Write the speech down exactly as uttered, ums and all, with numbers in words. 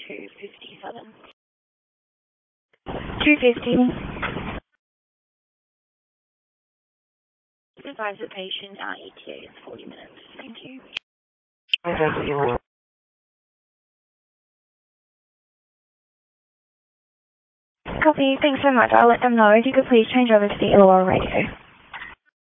two fifty-seven. two fifty. Advise the patient uh, E T A in forty minutes. Thank you. Copy. Thanks so much. I'll let them know. If you could please change over to the Illawarra radio.